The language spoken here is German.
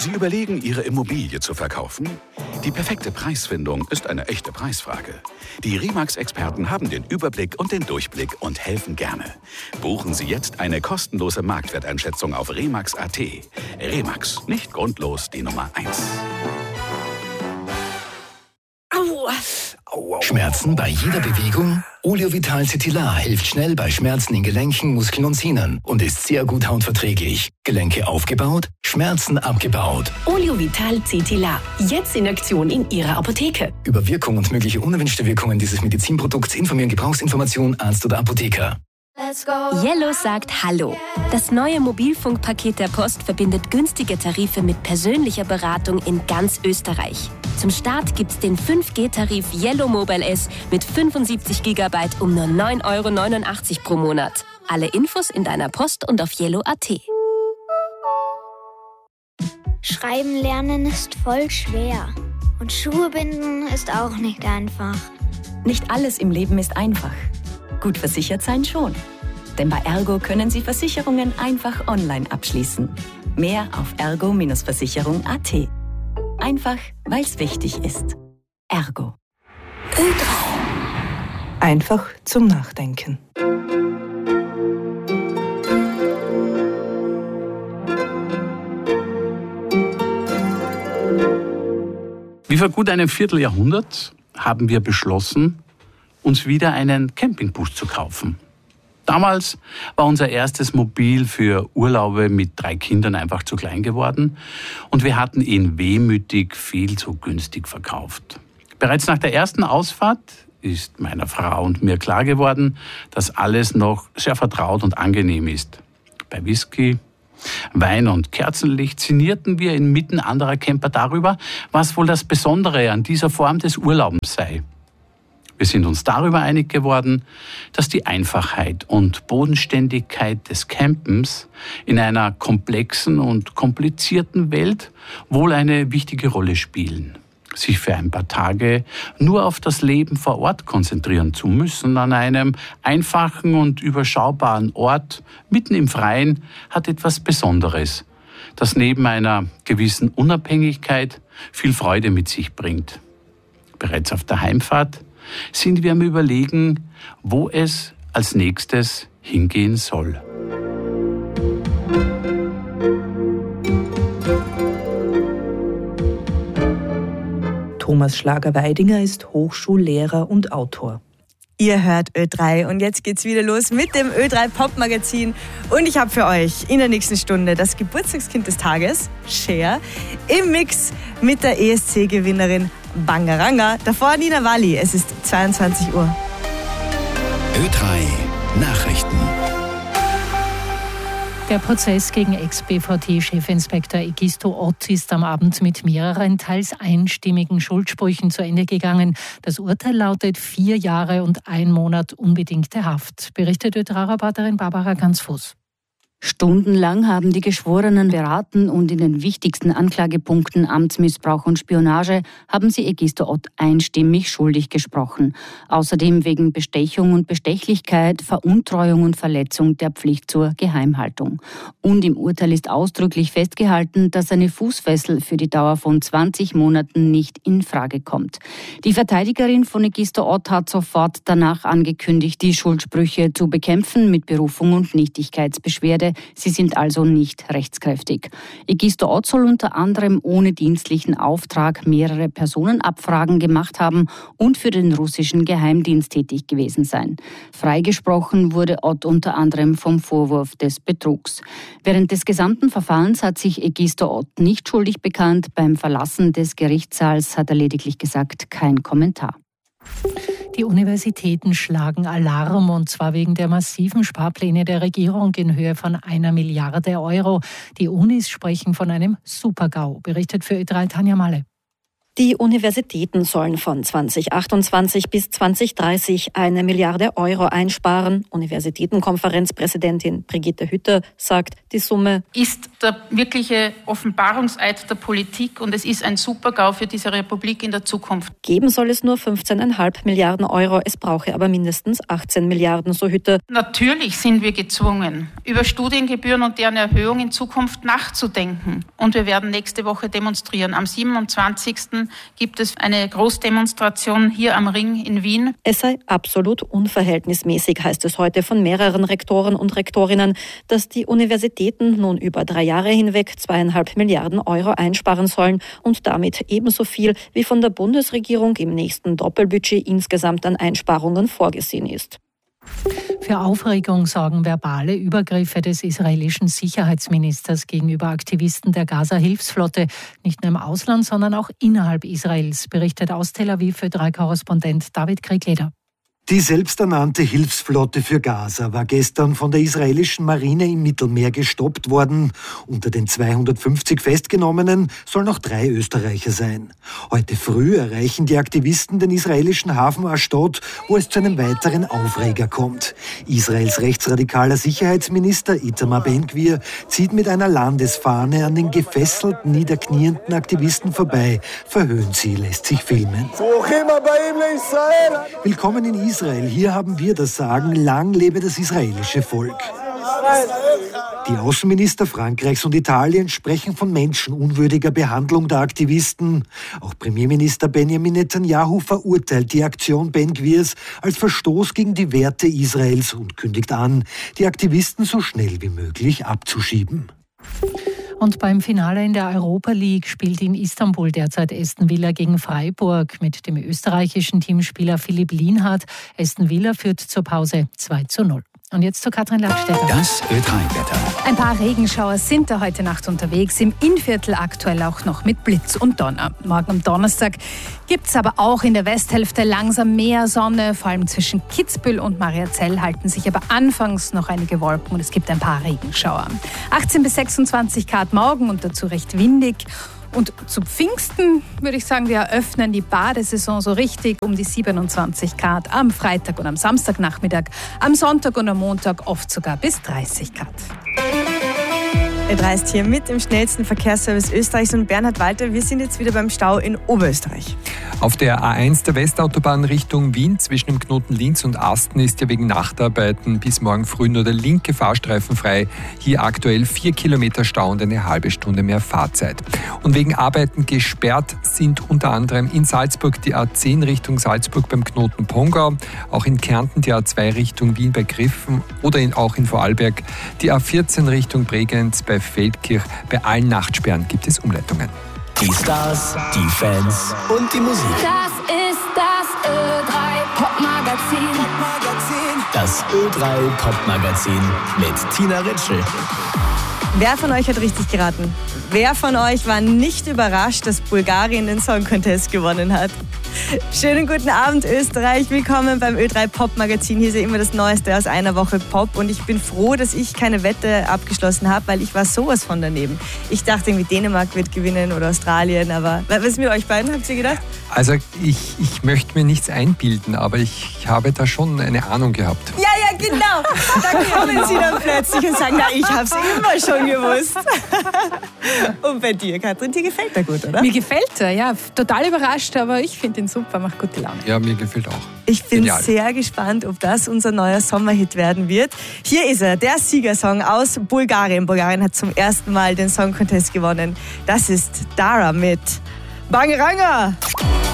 Sie überlegen, Ihre Immobilie zu verkaufen? Die perfekte Preisfindung ist eine echte Preisfrage. Die Remax-Experten haben den Überblick und den Durchblick und helfen gerne. Buchen Sie jetzt eine kostenlose Marktwerteinschätzung auf remax.at. Remax, nicht grundlos die Nummer 1. Schmerzen bei jeder Bewegung? Oleovital Cetilar hilft schnell bei Schmerzen in Gelenken, Muskeln und Sehnen und ist sehr gut hautverträglich. Gelenke aufgebaut, Schmerzen abgebaut. Oleovital Cetilar. Jetzt in Aktion in Ihrer Apotheke. Über Wirkung und mögliche unerwünschte Wirkungen dieses Medizinprodukts informieren Gebrauchsinformation Arzt oder Apotheker. Yellow sagt Hallo. Das neue Mobilfunkpaket der Post verbindet günstige Tarife mit persönlicher Beratung in ganz Österreich. Zum Start gibt's den 5G-Tarif Yellow Mobile S mit 75 GB um nur 9,89 € pro Monat. Alle Infos in deiner Post und auf yellow.at. Schreiben lernen ist voll schwer. Und Schuhe binden ist auch nicht einfach. Nicht alles im Leben ist einfach. Gut versichert sein schon. Denn bei Ergo können Sie Versicherungen einfach online abschließen. Mehr auf ergo-versicherung.at. Einfach, weil es wichtig ist. Ergo. Ö3. Einfach zum Nachdenken. Wie vor gut einem Vierteljahrhundert haben wir beschlossen, uns wieder einen Campingbus zu kaufen. Damals war unser erstes Mobil für Urlaube mit 3 Kindern einfach zu klein geworden und wir hatten ihn wehmütig viel zu günstig verkauft. Bereits nach der ersten Ausfahrt ist meiner Frau und mir klar geworden, dass alles noch sehr vertraut und angenehm ist. Bei Whisky, Wein und Kerzenlicht sinnierten wir inmitten anderer Camper darüber, was wohl das Besondere an dieser Form des Urlaubens sei. Wir sind uns darüber einig geworden, dass die Einfachheit und Bodenständigkeit des Campens in einer komplexen und komplizierten Welt wohl eine wichtige Rolle spielen. Sich für ein paar Tage nur auf das Leben vor Ort konzentrieren zu müssen, an einem einfachen und überschaubaren Ort mitten im Freien, hat etwas Besonderes, das neben einer gewissen Unabhängigkeit viel Freude mit sich bringt. Bereits auf der Heimfahrt sind wir am Überlegen, wo es als nächstes hingehen soll. Thomas Schlager-Weidinger ist Hochschullehrer und Autor. Ihr hört Ö3 und jetzt geht's wieder los mit dem Ö3 Pop-Magazin. Und ich habe für euch in der nächsten Stunde das Geburtstagskind des Tages, Cher, im Mix mit der ESC-Gewinnerin Bangaranga. Davor Nina Walli. Es ist 22 Uhr. Ö3 Nachrichten. Der Prozess gegen Ex-BVT-Chefinspektor Egisto Ott ist am Abend mit mehreren teils einstimmigen Schuldsprüchen zu Ende gegangen. Das Urteil lautet 4 Jahre und 1 Monat unbedingte Haft, berichtet Ö3-Reporterin Barbara Gansfuß. Stundenlang haben die Geschworenen beraten und in den wichtigsten Anklagepunkten Amtsmissbrauch und Spionage haben sie Egisto Ott einstimmig schuldig gesprochen. Außerdem wegen Bestechung und Bestechlichkeit, Veruntreuung und Verletzung der Pflicht zur Geheimhaltung. Und im Urteil ist ausdrücklich festgehalten, dass eine Fußfessel für die Dauer von 20 Monaten nicht in Frage kommt. Die Verteidigerin von Egisto Ott hat sofort danach angekündigt, die Schuldsprüche zu bekämpfen mit Berufung und Nichtigkeitsbeschwerde. Sie sind also nicht rechtskräftig. Egisto Ott soll unter anderem ohne dienstlichen Auftrag mehrere Personenabfragen gemacht haben und für den russischen Geheimdienst tätig gewesen sein. Freigesprochen wurde Ott unter anderem vom Vorwurf des Betrugs. Während des gesamten Verfahrens hat sich Egisto Ott nicht schuldig bekannt. Beim Verlassen des Gerichtssaals hat er lediglich gesagt, kein Kommentar. Die Universitäten schlagen Alarm, und zwar wegen der massiven Sparpläne der Regierung in Höhe von 1 Milliarde Euro. Die Unis sprechen von einem Super-GAU, berichtet für Ö3 Tanja Malle. Die Universitäten sollen von 2028 bis 2030 1 Milliarde Euro einsparen. Universitätenkonferenzpräsidentin Brigitte Hütter sagt, die Summe ist der wirkliche Offenbarungseid der Politik und es ist ein Super-GAU für diese Republik in der Zukunft. Geben soll es nur 15,5 Milliarden Euro, es brauche aber mindestens 18 Milliarden, so Hütter. Natürlich sind wir gezwungen, über Studiengebühren und deren Erhöhung in Zukunft nachzudenken. Und wir werden nächste Woche demonstrieren. Am 27. gibt es eine Großdemonstration hier am Ring in Wien. Es sei absolut unverhältnismäßig, heißt es heute von mehreren Rektoren und Rektorinnen, dass die Universitäten nun über 3 Jahre hinweg 2,5 Milliarden Euro einsparen sollen und damit ebenso viel, wie von der Bundesregierung im nächsten Doppelbudget insgesamt an Einsparungen vorgesehen ist. Für Aufregung sorgen verbale Übergriffe des israelischen Sicherheitsministers gegenüber Aktivisten der Gaza-Hilfsflotte, nicht nur im Ausland, sondern auch innerhalb Israels, berichtet aus Tel Aviv Ö3-Korrespondent David Kriegleder. Die selbsternannte Hilfsflotte für Gaza war gestern von der israelischen Marine im Mittelmeer gestoppt worden. Unter den 250 Festgenommenen sollen noch 3 Österreicher sein. Heute früh erreichen die Aktivisten den israelischen Hafen Ashdod, wo es zu einem weiteren Aufreger kommt. Israels rechtsradikaler Sicherheitsminister Itamar Ben-Gvir zieht mit einer Landesfahne an den gefesselten, niederknienden Aktivisten vorbei, verhöhnt sie, lässt sich filmen. Willkommen in Israel, hier haben wir das Sagen, lang lebe das israelische Volk. Die Außenminister Frankreichs und Italiens sprechen von menschenunwürdiger Behandlung der Aktivisten. Auch Premierminister Benjamin Netanyahu verurteilt die Aktion Ben-Gvirs als Verstoß gegen die Werte Israels und kündigt an, die Aktivisten so schnell wie möglich abzuschieben. Und beim Finale in der Europa League spielt in Istanbul derzeit Aston Villa gegen Freiburg mit dem österreichischen Teamspieler Philipp Lienhardt. Aston Villa führt zur Pause 2:0. Und jetzt zu Katrin Ladstätter. Das Ö3-Wetter. Ein paar Regenschauer sind da heute Nacht unterwegs, im Innviertel aktuell auch noch mit Blitz und Donner. Morgen am Donnerstag gibt es aber auch in der Westhälfte langsam mehr Sonne, vor allem zwischen Kitzbühel und Mariazell halten sich aber anfangs noch einige Wolken und es gibt ein paar Regenschauer. 18 bis 26 Grad morgen und dazu recht windig. Und zu Pfingsten würde ich sagen, wir eröffnen die Badesaison so richtig um die 27 Grad am Freitag und am Samstagnachmittag, am Sonntag und am Montag oft sogar bis 30 Grad. Ö3 ist hier mit im schnellsten Verkehrsservice Österreichs und Bernhard Walter, wir sind jetzt wieder beim Stau in Oberösterreich. Auf der A1 der Westautobahn Richtung Wien zwischen dem Knoten Linz und Asten ist ja wegen Nachtarbeiten bis morgen früh nur der linke Fahrstreifen frei. Hier aktuell 4 Kilometer Stau und eine halbe Stunde mehr Fahrzeit. Und wegen Arbeiten gesperrt sind unter anderem in Salzburg die A10 Richtung Salzburg beim Knoten Pongau, auch in Kärnten die A2 Richtung Wien bei Griffen oder auch in Vorarlberg die A14 Richtung Bregenz bei Feldkirch. Bei allen Nachtsperren gibt es Umleitungen. Die Stars, die Fans und die Musik. Das ist das Ö3 Popmagazin. Das Ö3 Popmagazin mit Tina Ritschl. Wer von euch hat richtig geraten? Wer von euch war nicht überrascht, dass Bulgarien den Song Contest gewonnen hat? Schönen guten Abend Österreich, willkommen beim Ö3 Pop Magazin. Hier ist ja immer das Neueste aus einer Woche Pop und ich bin froh, dass ich keine Wette abgeschlossen habe, weil ich war sowas von daneben. Ich dachte irgendwie Dänemark wird gewinnen oder Australien, aber was ist mit euch beiden, habt ihr gedacht? Also ich möchte mir nichts einbilden, aber ich habe da schon eine Ahnung gehabt. Ja, genau. Da kommen sie dann plötzlich und sagen, na, ich hab's immer schon gewusst. Und bei dir, Katrin, dir gefällt er gut, oder? Mir gefällt er, ja. Total überrascht, aber ich finde ihn super, macht gute Laune. Ja, mir gefällt auch. Ich bin sehr gespannt, ob das unser neuer Sommerhit werden wird. Hier ist er, der Siegersong aus Bulgarien. Bulgarien hat zum ersten Mal den Song Contest gewonnen. Das ist Dara mit Bangeranga.